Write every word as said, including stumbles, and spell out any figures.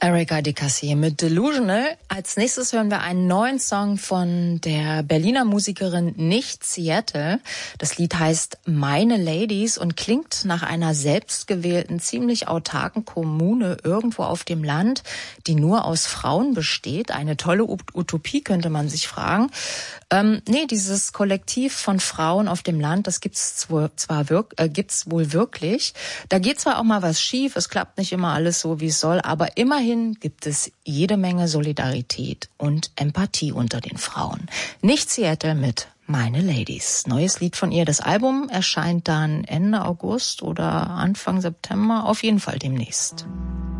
Erika de Cassier mit Delusional. Als nächstes hören wir einen neuen Song von der Berliner Musikerin Nicht Seattle. Das Lied heißt Meine Ladies und klingt nach einer selbstgewählten, ziemlich autarken Kommune irgendwo auf dem Land, die nur aus Frauen besteht. Eine tolle Utopie, könnte man sich fragen. Ähm, nee, dieses Kollektiv von Frauen auf dem Land, das gibt's zwar, zwar wirk- äh, gibt's wohl wirklich. Da geht zwar auch mal was schief, es klappt nicht immer alles so, wie es soll, aber immerhin gibt es jede Menge Solidarität und Empathie unter den Frauen. Nicht Seattle mit Meine Ladies. Neues Lied von ihr. Das Album erscheint dann Ende August oder Anfang September, auf jeden Fall demnächst.